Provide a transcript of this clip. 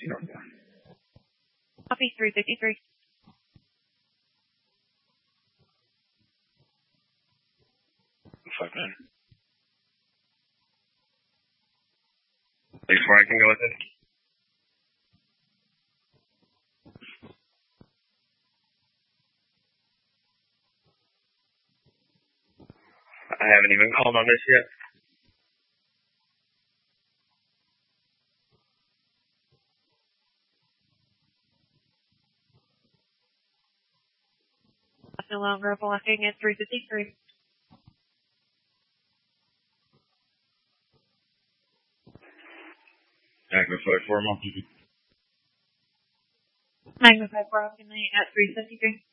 Copy 353. Fuck man. Thanks where I can go with it. I haven't even called on this yet. No longer blocking at 353. Magnified 4 Magnified 4 at 353.